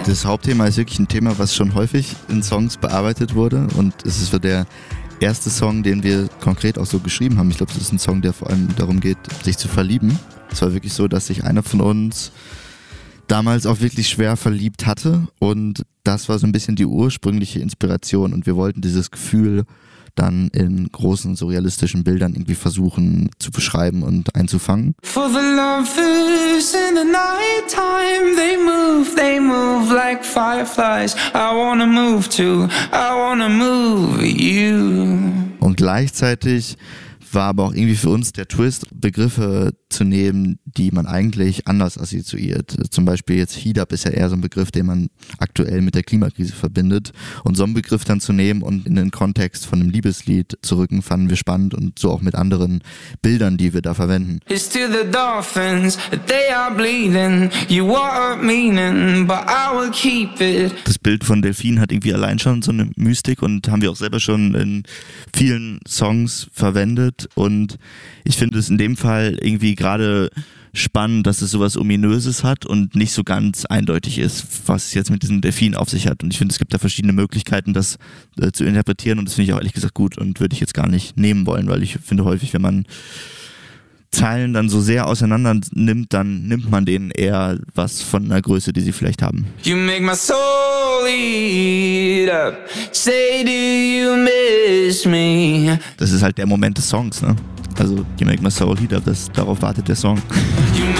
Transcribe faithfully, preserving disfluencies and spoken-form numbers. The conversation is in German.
Das Hauptthema ist wirklich ein Thema, was schon häufig in Songs bearbeitet wurde und es ist so der erste Song, den wir konkret auch so geschrieben haben. Ich glaube, das ist ein Song, der vor allem darum geht, sich zu verlieben. Es war wirklich so, dass sich einer von uns damals auch wirklich schwer verliebt hatte und das war so ein bisschen die ursprüngliche Inspiration und wir wollten dieses Gefühl dann in großen surrealistischen Bildern irgendwie versuchen zu beschreiben und einzufangen. For the lovers in the nighttime, they move, they move like fireflies. I wanna move too, I wanna move you. Und gleichzeitig war aber auch irgendwie für uns der Twist, Begriffe zu nehmen, die man eigentlich anders assoziiert. Zum Beispiel jetzt Heat Up ist ja eher so ein Begriff, den man aktuell mit der Klimakrise verbindet. Und so einen Begriff dann zu nehmen und in den Kontext von einem Liebeslied zu rücken, fanden wir spannend und so auch mit anderen Bildern, die wir da verwenden. It's to the dolphins, they are bleeding. You want meaning, but I will keep it. Das Bild von Delfinen hat irgendwie allein schon so eine Mystik und haben wir auch selber schon in vielen Songs verwendet. Und ich finde es in dem Fall irgendwie gerade spannend, dass es sowas Ominöses hat und nicht so ganz eindeutig ist, was es jetzt mit diesen Delfinen auf sich hat. Und ich finde, es gibt da verschiedene Möglichkeiten, das äh, zu interpretieren und das finde ich auch ehrlich gesagt gut und würde ich jetzt gar nicht nehmen wollen, weil ich finde häufig, wenn man Zeilen dann so sehr auseinander nimmt, dann nimmt man denen eher was von einer Größe, die sie vielleicht haben. You make my soul heat up. Say, do you miss me? Das ist halt der Moment des Songs, ne? Also, You Make My Soul Heat Up, das, darauf wartet der Song. You